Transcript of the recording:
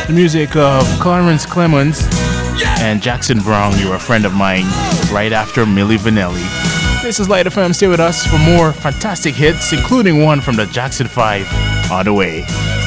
The music of Clarence Clemons and Jackson Browne, You Were a Friend of Mine, right after Milli Vanilli. This is Light FM. Stay with us for more fantastic hits, including one from the Jackson 5 on the way.